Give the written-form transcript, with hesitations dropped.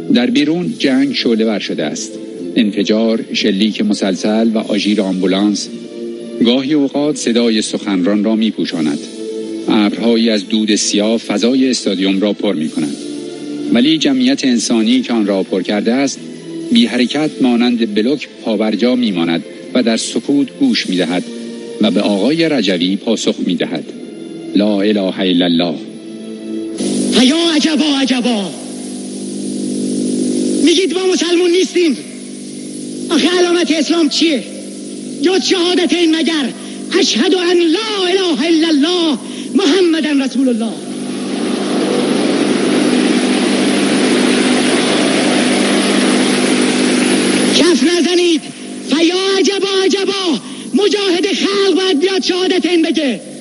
در بیرون جنگ شعله‌ور شده است. انفجار، شلیک مسلسل و آژیر آمبولانس گاهی اوقات صدای سخنران را می‌پوشاند. ابرهایی از دود سیاه فضای استادیوم را پر می‌کنند. ولی جمعیت انسانی که آن را پر کرده است، بی حرکت مانند بلوک پابرجا می‌ماند و در سکوت گوش می‌دهد و به آقای رجوی پاسخ می‌دهد: لا اله الا الله. یا عجبا عجبا، میگید ما مسلمون نیستیم. آخه علامت اسلام چیه؟ جز شهادت این مگر اشهد ان لا اله الا الله محمد رسول الله. کف نزنید. فیا عجبا عجبا، مجاهد خلق باید بیاد شهادت این بگه.